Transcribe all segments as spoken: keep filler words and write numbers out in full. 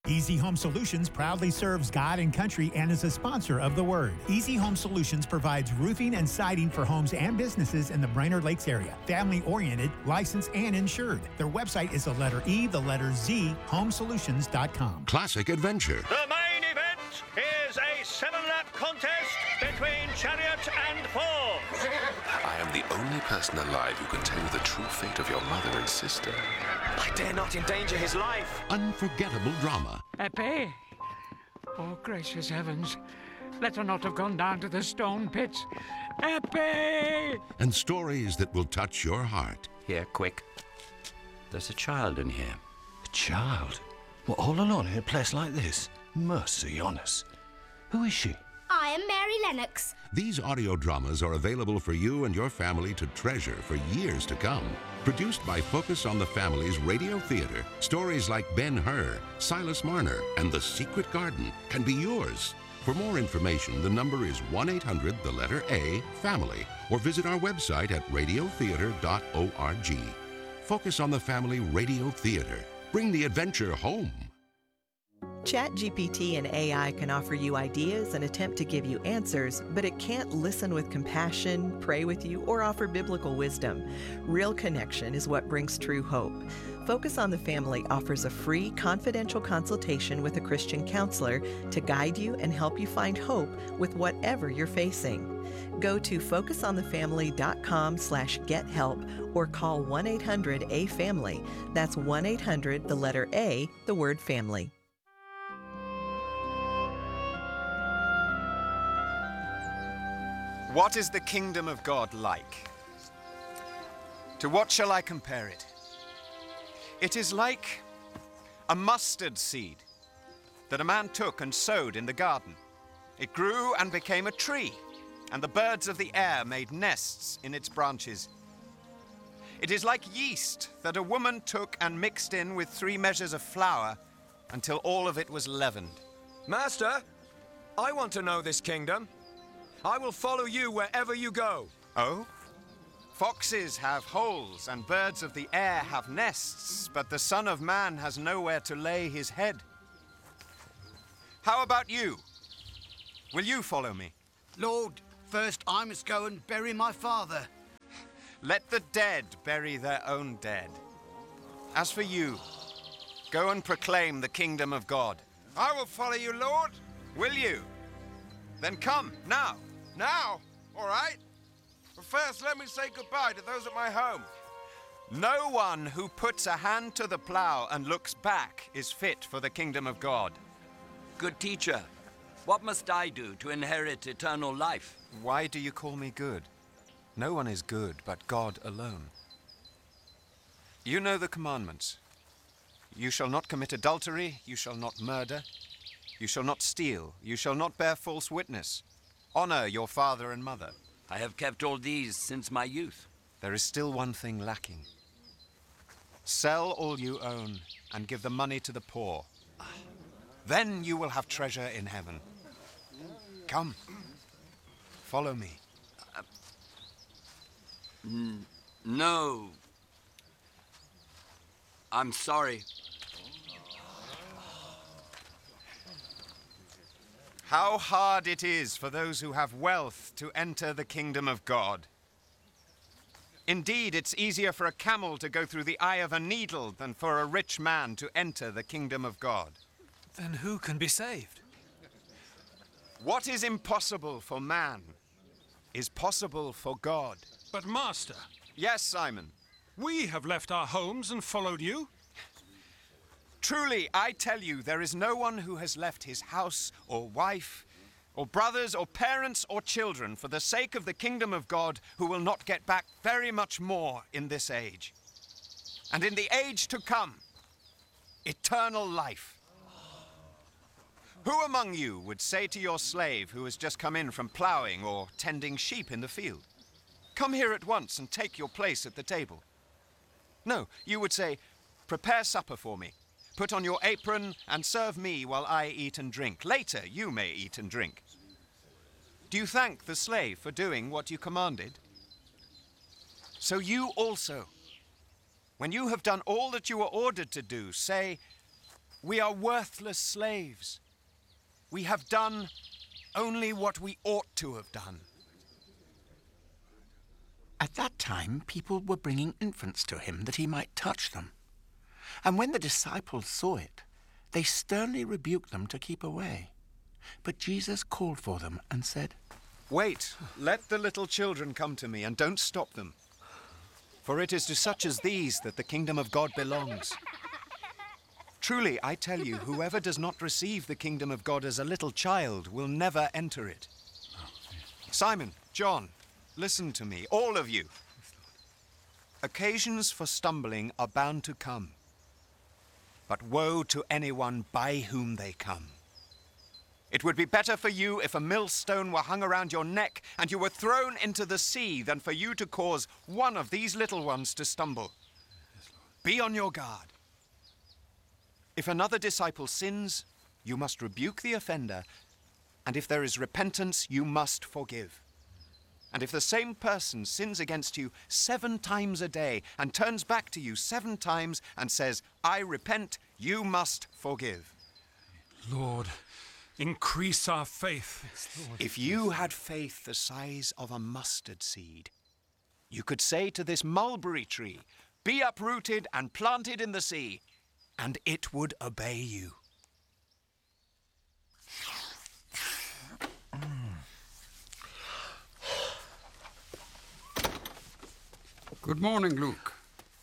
Easy Home Solutions proudly serves God and country and is a sponsor of The Word. Easy Home Solutions provides roofing and siding for homes and businesses in the Brainerd Lakes area. Family-oriented, licensed, and insured. Their website is the letter E, the letter Z, home solutions dot com. Classic Adventure. The main event is a seven-lap contest between Chariot and Forbes. I am the only person alive who can tell you the true fate of your mother and sister. I dare not endanger his life. Unforgettable drama. Eppie! Oh, gracious heavens. Let her not have gone down to the stone pits. Eppie! And stories that will touch your heart. Here, quick. There's a child in here. A child? What, all alone in a place like this? Mercy on us. Who is she? I am Mary Lennox. These audio dramas are available for you and your family to treasure for years to come. Produced by Focus on the Family's Radio Theater, stories like Ben-Hur, Silas Marner, and The Secret Garden can be yours. For more information, the number is one eight hundred, the letter A, family, or visit our website at radio theater dot org. Focus on the Family Radio Theater. Bring the adventure home. ChatGPT and A I can offer you ideas and attempt to give you answers, but it can't listen with compassion, pray with you, or offer biblical wisdom. Real connection is what brings true hope. Focus on the Family offers a free, confidential consultation with a Christian counselor to guide you and help you find hope with whatever you're facing. Go to focus on the family dot com slash get help or call one eight hundred A family. That's one eight hundred, the letter A, the word family. What is the kingdom of God like? To what shall I compare it? It is like a mustard seed that a man took and sowed in the garden. It grew and became a tree, and the birds of the air made nests in its branches. It is like yeast that a woman took and mixed in with three measures of flour until all of it was leavened. Master, I want to know this kingdom. I will follow you wherever you go. Oh? Foxes have holes and birds of the air have nests, but the Son of Man has nowhere to lay his head. How about you? Will you follow me? Lord, first I must go and bury my father. Let the dead bury their own dead. As for you, go and proclaim the kingdom of God. I will follow you, Lord. Will you? Then come, now. Now? All right. But first, let me say goodbye to those at my home. No one who puts a hand to the plow and looks back is fit for the kingdom of God. Good teacher, what must I do to inherit eternal life? Why do you call me good? No one is good but God alone. You know the commandments. You shall not commit adultery, you shall not murder, you shall not steal, you shall not bear false witness. Honor your father and mother. I have kept all these since my youth. There is still one thing lacking. Sell all you own and give the money to the poor. Then you will have treasure in heaven. Come, follow me. Uh, n- no. I'm sorry. How hard it is for those who have wealth to enter the kingdom of God. Indeed, it's easier for a camel to go through the eye of a needle than for a rich man to enter the kingdom of God. Then who can be saved? What is impossible for man is possible for God. But Master... Yes, Simon? We have left our homes and followed you. Truly, I tell you, there is no one who has left his house or wife or brothers or parents or children for the sake of the kingdom of God who will not get back very much more in this age. And in the age to come, eternal life. Who among you would say to your slave who has just come in from plowing or tending sheep in the field, "Come here at once and take your place at the table"? No, you would say, "Prepare supper for me. Put on your apron and serve me while I eat and drink. Later, you may eat and drink." Do you thank the slave for doing what you commanded? So you also, when you have done all that you were ordered to do, say, We are worthless slaves. We have done only what we ought to have done. At that time, people were bringing infants to him that he might touch them. And when the disciples saw it, they sternly rebuked them to keep away. But Jesus called for them and said, Wait, let the little children come to me, and don't stop them. For it is to such as these that the kingdom of God belongs. Truly, I tell you, whoever does not receive the kingdom of God as a little child will never enter it. Simon, John, listen to me, all of you. Occasions for stumbling are bound to come. But woe to anyone by whom they come. It would be better for you if a millstone were hung around your neck and you were thrown into the sea than for you to cause one of these little ones to stumble. Be on your guard. If another disciple sins, you must rebuke the offender, and if there is repentance, you must forgive. And if the same person sins against you seven times a day and turns back to you seven times and says, I repent, you must forgive. Lord, increase our faith. If you had faith the size of a mustard seed, you could say to this mulberry tree, be uprooted and planted in the sea, and it would obey you. Good morning, Luke.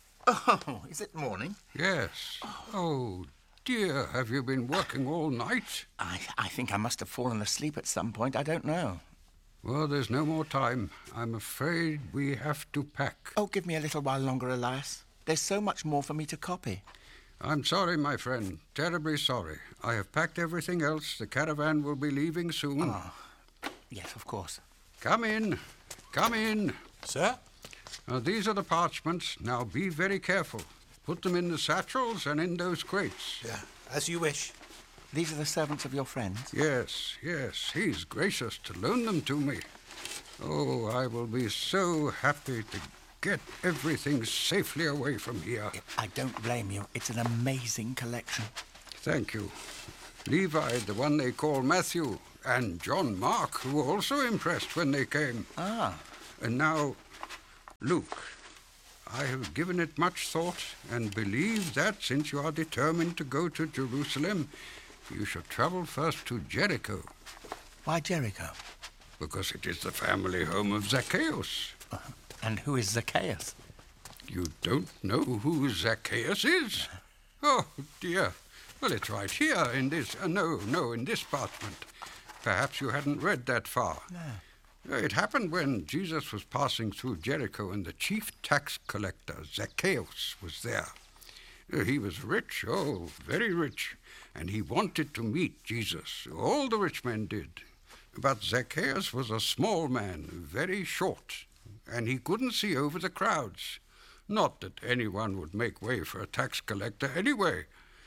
Oh, is it morning? Yes. Oh, dear, have you been working all night? I, I think I must have fallen asleep at some point. I don't know. Well, there's no more time. I'm afraid we have to pack. Oh, give me a little while longer, Elias. There's so much more for me to copy. I'm sorry, my friend. Terribly sorry. I have packed everything else. The caravan will be leaving soon. Oh, yes, of course. Come in. Come in. Sir? Now, these are the parchments. Now, be very careful. Put them in the satchels and in those crates. Yeah, as you wish. These are the servants of your friends? Yes, yes. He's gracious to loan them to me. Oh, I will be so happy to get everything safely away from here. I don't blame you. It's an amazing collection. Thank you. Levi, the one they call Matthew, and John Mark, who were also impressed when they came. Ah. And now, Luke, I have given it much thought and believe that since you are determined to go to Jerusalem, you should travel first to Jericho. Why Jericho? Because it is the family home of Zacchaeus. Uh, and who is Zacchaeus? You don't know who Zacchaeus is? Oh, dear. Well, it's right here in this... Uh, no, no, in this parchment. Perhaps you hadn't read that far. No. It happened when Jesus was passing through Jericho and the chief tax collector, Zacchaeus, was there. He was rich, oh, very rich, and he wanted to meet Jesus. All the rich men did. But Zacchaeus was a small man, very short, and he couldn't see over the crowds. Not that anyone would make way for a tax collector anyway.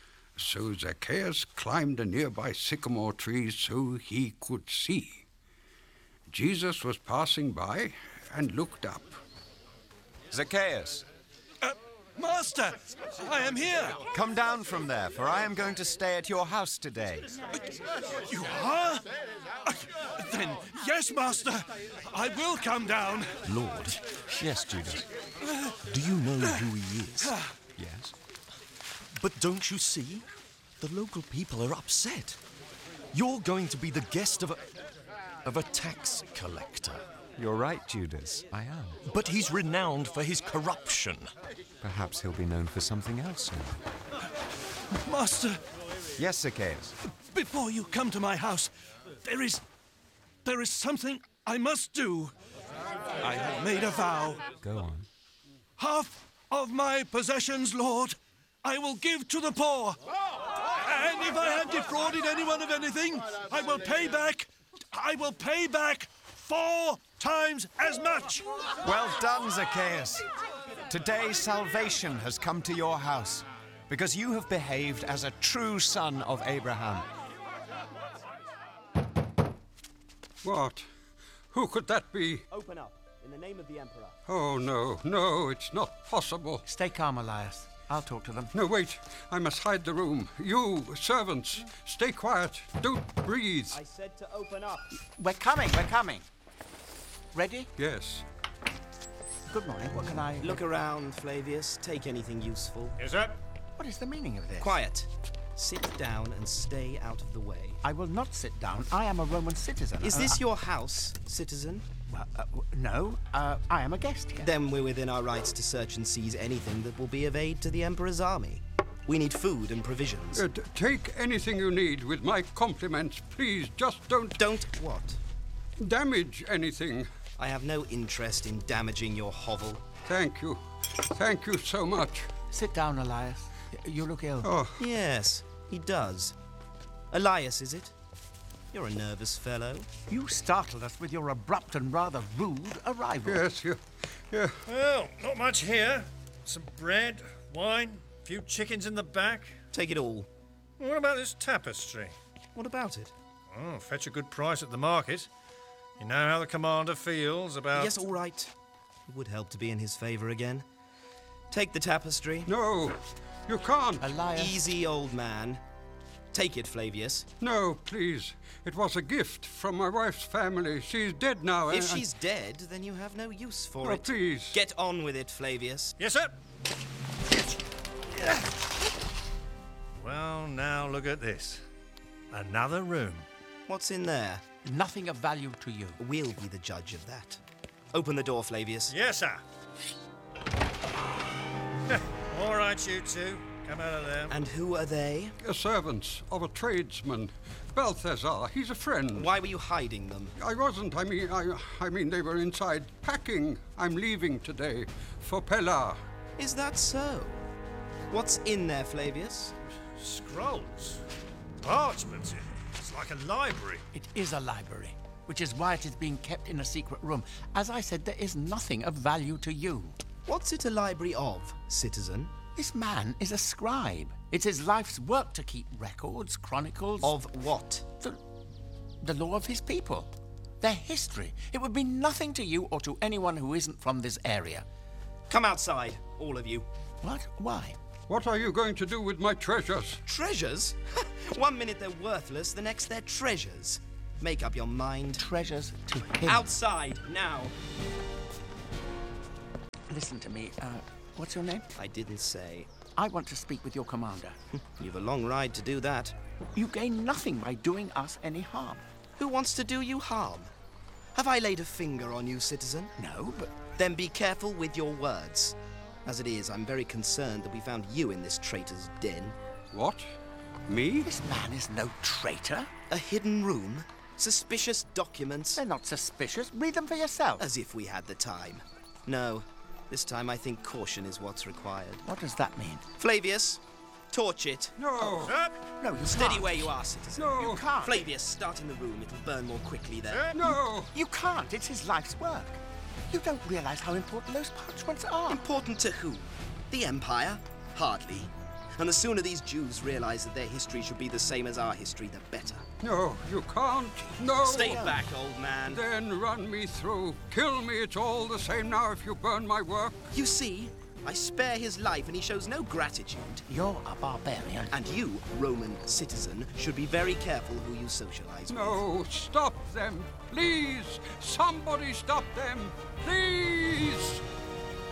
So Zacchaeus climbed a nearby sycamore tree so he could see. Jesus was passing by and looked up. Zacchaeus. Uh, Master, I am here. Come down from there, for I am going to stay at your house today. Uh, you are? Uh, then, yes, Master, I will come down. Lord. Yes, Judas. Do you know who he is? Yes. But don't you see? The local people are upset. You're going to be the guest of a... of a tax collector. You're right, Judas. I am. But he's renowned for his corruption. Perhaps he'll be known for something else soon. Master. Yes, Zacchaeus. Before you come to my house, there is... there is something I must do. I have made a vow. Go on. Half of my possessions, Lord, I will give to the poor. And if I have defrauded anyone of anything, I will pay back... I will pay back four times as much. Well done, Zacchaeus. Today salvation has come to your house because you have behaved as a true son of Abraham. What? Who could that be? Open up, in the name of the Emperor. Oh, no, no, it's not possible. Stay calm, Elias. I'll talk to them. No, wait. I must hide the room. You, servants, stay quiet. Don't breathe. I said to open up. We're coming, we're coming. Ready? Yes. Good morning. What can I... Look around, Flavius. Take anything useful. Yes, sir. What is the meaning of this? Quiet. Sit down and stay out of the way. I will not sit down. I am a Roman citizen. Is Uh, this I- your house, citizen? Well, uh, w- no. Uh, I am a guest here. Then we're within our rights to search and seize anything that will be of aid to the Emperor's army. We need food and provisions. Uh, t- take anything you need with my compliments. Please, just don't... Don't what? Damage anything. I have no interest in damaging your hovel. Thank you. Thank you so much. Sit down, Elias. Y- You look ill. Oh. Yes, he does. Elias, is it? You're a nervous fellow. You startled us with your abrupt and rather rude arrival. Yes, you... Yeah. Well, not much here. Some bread, wine, a few chickens in the back. Take it all. What about this tapestry? What about it? Oh, fetch a good price at the market. You know how the commander feels about... Yes, all right. It would help to be in his favour again. Take the tapestry. No, you can't. Elias. Easy, old man. Take it, Flavius. No, please. It was a gift from my wife's family. She's dead now. If and- she's dead, then you have no use for Oh, it. please. Get on with it, Flavius. Yes, sir. Well, now look at this. Another room. What's in there? Nothing of value to you. We'll be the judge of that. Open the door, Flavius. Yes, sir. All right, you two. Come out of there. And who are they? A servants of a tradesman. Balthazar, he's a friend. Why were you hiding them? I wasn't. I mean, I, I mean, they were inside packing. I'm leaving today for Pella. Is that so? What's in there, Flavius? Scrolls. Parchment. in it. It's like a library. It is a library, which is why it is being kept in a secret room. As I said, there is nothing of value to you. What's it a library of, citizen? This man is a scribe. It's his life's work to keep records, chronicles... Of what? The, the law of his people. Their history. It would mean nothing to you or to anyone who isn't from this area. Come outside, all of you. What? Why? What are you going to do with my treasures? Treasures? One minute they're worthless, the next they're treasures. Make up your mind. Treasures to him. Outside, now. Listen to me. Uh, what's your name? I didn't say. I want to speak with your commander. You've a long ride to do that. You gain nothing by doing us any harm. Who wants to do you harm? Have I laid a finger on you, citizen? No, but... Then be careful with your words. As it is, I'm very concerned that we found you in this traitor's den. What? Me? This man is no traitor. A hidden room? Suspicious documents? They're not suspicious. Read them for yourself. As if we had the time. No. This time I think caution is what's required. What does that mean? Flavius, torch it. No. No, you Steady can't. where you are, citizen. No. You can't. Flavius, start in the room. It'll burn more quickly there. No. You can't. It's his life's work. You don't realize how important those parchments are. Important to who? The Empire? Hardly. And the sooner these Jews realize that their history should be the same as our history, the better. No, you can't. No. Stay back, old man. Then run me through. Kill me. It's all the same now if you burn my work. You see, I spare his life and he shows no gratitude. You're a barbarian. And you, Roman citizen, should be very careful who you socialize with. No, stop them. Please. Somebody stop them. Please.